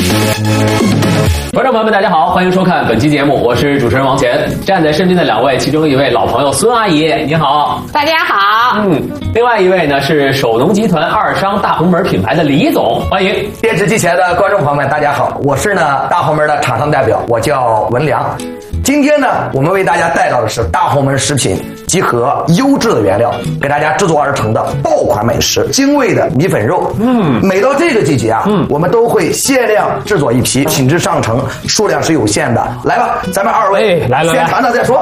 观众朋友们，大家好，欢迎收看本期节目，我是主持人王乾。站在身边的两位，其中一位老朋友孙阿姨，你好。 大家好。 另外一位呢是首农集团二商大红门品牌的李总，欢迎。 电视机前的观众朋友们，大家好，我是大红门的厂商代表，我叫文良。今天呢，我们为大家带到的是大红门食品集合优质的原料，给大家制作而成的爆款美食，精味的米粉肉。每到这个季节啊，我们都会限量制作一批，品质上乘，数量是有限的。来吧，咱们二位先尝尝再说。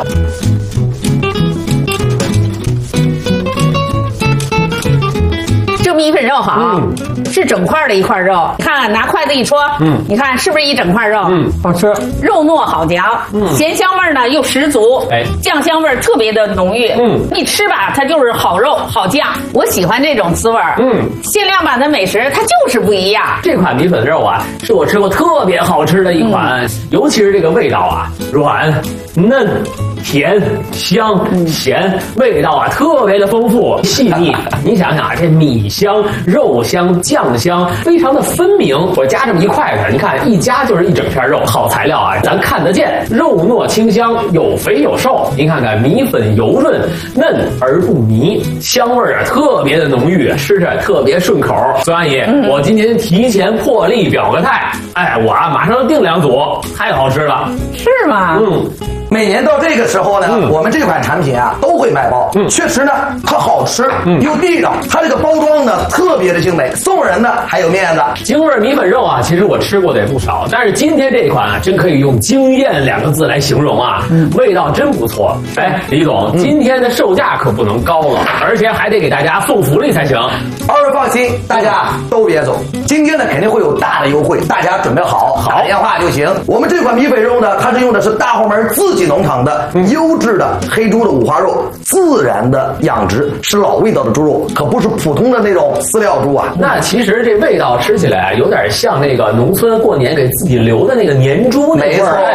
这米粉肉好，是整块的一块肉。你看，拿筷子一戳，你看是不是一整块肉？ 好吃， 肉糯好嚼，咸香味呢又十足，酱香味特别的浓郁。一吃吧，它就是好肉好酱，我喜欢这种滋味。限量版的美食它就是不一样。 这款米粉肉啊，是我吃过特别好吃的一款，尤其是这个味道啊，软嫩。甜香咸，味道啊特别的丰富细腻。你想想啊，这米香、肉香、酱香非常的分明。我夹这么一筷子，你看一夹就是一整片肉，好材料啊，咱看得见，肉糯清香，有肥有瘦。您看看米粉油润嫩而不泥，香味啊特别的浓郁，吃着特别顺口。孙阿姨，我今天提前破例表个态，我啊马上订2组，太好吃了。 是吗？ 每年到这个时候呢，我们这款产品啊都会卖包。确实呢，它好吃又地道，它这个包装呢特别的精美，送人呢还有面子。 京味米粉肉啊，其实我吃过的也不少，但是今天这一款啊，真可以用惊艳2个字来形容啊，味道真不错。李总，今天的售价可不能高了，而且还得给大家送福利才行。 二位放心，大家都别走，今天呢肯定会有大的优惠，大家准备好，打电话就行。我们这款米粉肉呢，它是用的是大红门自己农场的优质的黑猪的五花肉，自然的养殖，是老味道的猪肉，可不是普通的那种饲料猪啊。 那其实这味道吃起来啊，有点像那个农村过年给自己留的那个年猪那味儿。